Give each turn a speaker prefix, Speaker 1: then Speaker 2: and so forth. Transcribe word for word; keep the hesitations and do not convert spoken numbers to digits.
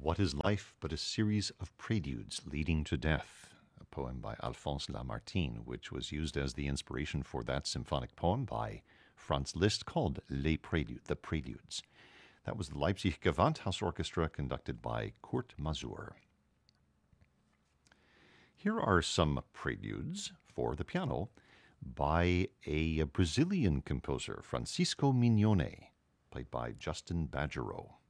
Speaker 1: What is life but a series of preludes leading to death? A poem by Alphonse Lamartine, which was used as the inspiration for that symphonic poem by Franz Liszt called Les Préludes, The Preludes. That was the Leipzig Gewandhaus Orchestra conducted by Kurt Masur. Here are some preludes for the piano by a Brazilian composer, Francisco Mignone, played by Justin Badgerow.